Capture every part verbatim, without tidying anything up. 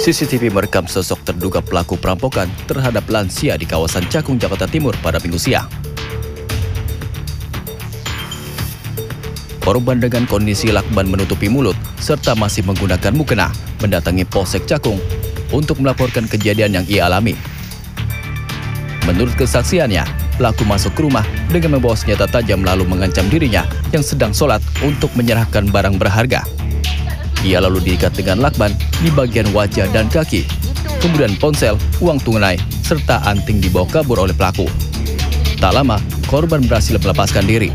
C C T V merekam sosok terduga pelaku perampokan terhadap lansia di kawasan Cakung, Jakarta Timur pada Minggu siang. Korban dengan kondisi lakban menutupi mulut serta masih menggunakan mukena mendatangi Polsek Cakung untuk melaporkan kejadian yang ia alami. Menurut kesaksiannya, pelaku masuk ke rumah dengan membawa senjata tajam lalu mengancam dirinya yang sedang sholat untuk menyerahkan barang berharga. Ia lalu diikat dengan lakban di bagian wajah dan kaki. Kemudian ponsel, uang tunai, serta anting dibawa kabur oleh pelaku. Tak lama, korban berhasil melepaskan diri.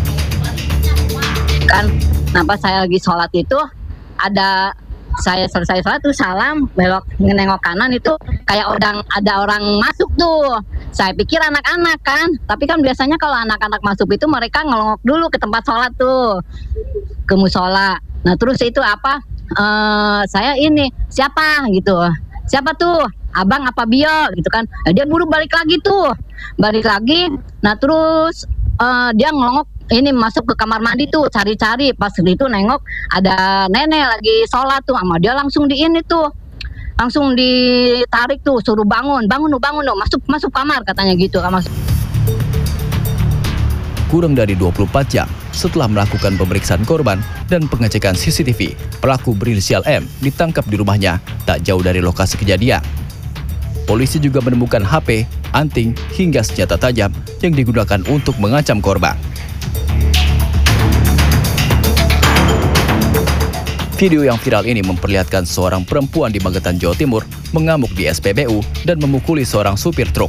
Kan, kenapa saya lagi sholat itu, ada saya selesai sholat tuh salam, belok nengok kanan itu kayak orang ada orang masuk tuh. Saya pikir anak-anak kan, tapi kan biasanya kalau anak-anak masuk itu mereka ngelongok dulu ke tempat sholat tuh, ke musola. Nah terus itu apa, uh, saya ini siapa gitu, siapa tuh, abang apa bio gitu kan. Nah, dia buru balik lagi tuh, balik lagi. Nah terus uh, dia ngelongok ini masuk ke kamar mandi tuh, cari-cari. Pas itu nengok ada nenek lagi sholat tuh, sama dia langsung di ini tuh, langsung ditarik tuh, suruh bangun, bangun tuh, bangun tuh, masuk masuk kamar katanya gitu. Masuk. Kurang dari dua puluh empat jam setelah melakukan pemeriksaan korban dan pengecekan C C T V, pelaku berinisial M ditangkap di rumahnya tak jauh dari lokasi kejadian. Polisi juga menemukan H P, anting, hingga senjata tajam yang digunakan untuk mengancam korban. Video yang viral ini memperlihatkan seorang perempuan di Magetan, Jawa Timur mengamuk di S P B U dan memukuli seorang supir truk.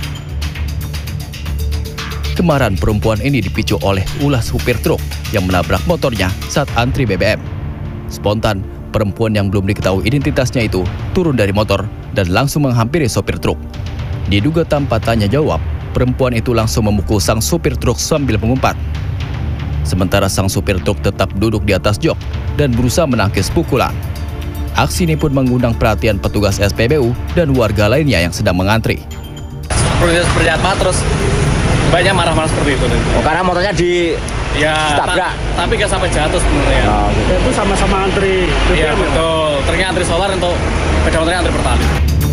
Kemarahan perempuan ini dipicu oleh ulah supir truk yang menabrak motornya saat antri B B M. Spontan, perempuan yang belum diketahui identitasnya itu turun dari motor dan langsung menghampiri sopir truk. Diduga tanpa tanya jawab, perempuan itu langsung memukul sang supir truk sambil mengumpat. Sementara sang supir truk tetap duduk di atas jok dan berusaha menangkis pukulan. Aksi ini pun mengundang perhatian petugas S P B U dan warga lainnya yang sedang mengantri. Seperti apa terus banyak marah-marah seperti itu. Oh, karena motornya di ya, tabrak. Ta tapi gak sampai jatuh sebenarnya. Oh, gitu. Itu sama-sama antri. Iya betul. Ternyata antri solar untuk sepeda motornya antri pertali.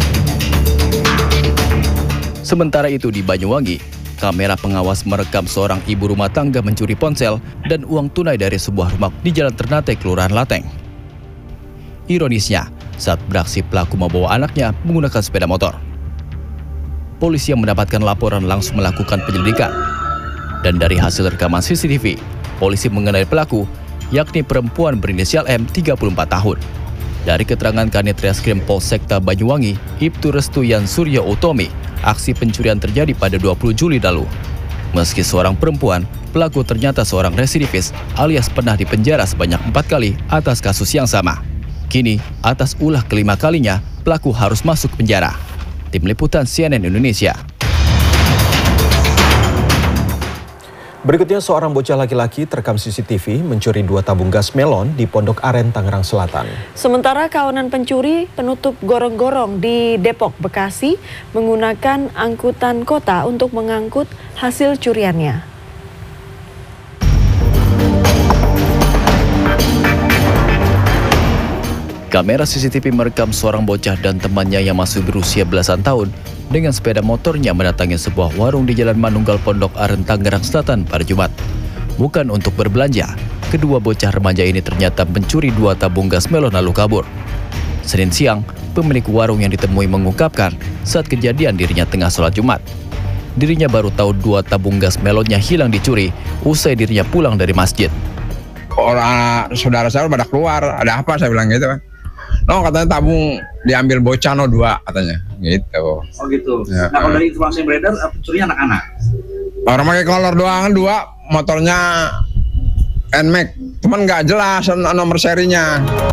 Sementara itu di Banyuwangi, kamera pengawas merekam seorang ibu rumah tangga mencuri ponsel dan uang tunai dari sebuah rumah di Jalan Ternate, Kelurahan Lateng. Ironisnya, saat beraksi pelaku membawa anaknya menggunakan sepeda motor. Polisi yang mendapatkan laporan langsung melakukan penyelidikan. Dan dari hasil rekaman C C T V, polisi mengenai pelaku, yakni perempuan berinisial M, tiga puluh empat tahun. Dari keterangan Kanit Reskrim Polsekta Banyuwangi, Ibtu Restuyan Surya Utomi, aksi pencurian terjadi pada dua puluh Juli lalu. Meski seorang perempuan, pelaku ternyata seorang residivis alias pernah dipenjara sebanyak empat kali atas kasus yang sama. Kini, atas ulah kelima kalinya, pelaku harus masuk penjara. Tim Liputan C N N Indonesia. Berikutnya, seorang bocah laki-laki terekam C C T V mencuri dua tabung gas melon di Pondok Aren, Tangerang Selatan. Sementara kawanan pencuri penutup gorong-gorong di Depok, Bekasi menggunakan angkutan kota untuk mengangkut hasil curiannya. Kamera C C T V merekam seorang bocah dan temannya yang masih berusia belasan tahun dengan sepeda motornya mendatangi sebuah warung di Jalan Manunggal, Pondok Aren, Tangerang Selatan pada Jumat. Bukan untuk berbelanja, kedua bocah remaja ini ternyata mencuri dua tabung gas melon lalu kabur. Senin siang, pemilik warung yang ditemui mengungkapkan saat kejadian dirinya tengah sholat Jumat. Dirinya baru tahu dua tabung gas melonnya hilang dicuri usai dirinya pulang dari masjid. Orang saudara saya pada keluar, ada apa saya bilang gitu kan. No, katanya tabung diambil bocah no dua katanya gitu. Oh gitu. Ya, nah kalau dari informasi yang beredar pencuri anak-anak. Orang pakai kolor doang dua, motornya N M A X, cuman nggak jelas nomor serinya.